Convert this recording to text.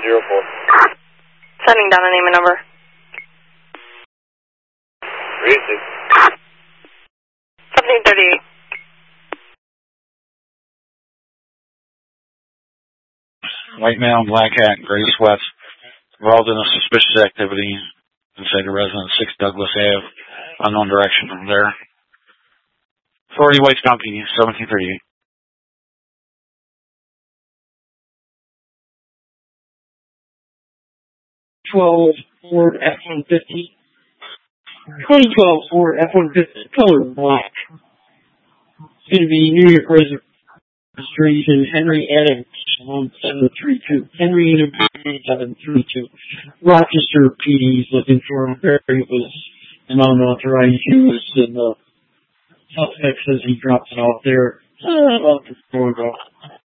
Sending down a name and number. 1738. White male, black hat, gray sweats, involved in a suspicious activity inside the residence, 6 Douglas Ave, unknown direction from there. Authority, White Donkey, 1738. 12 Ford F-150. 2012 Ford F-150, color black. It's going to be New York registration, Henry Adams, 1732. Henry Adams, 1732. Rochester PD's looking for him. Barry was an unauthorized use, and the suspect says he dropped it off there about 4 ago.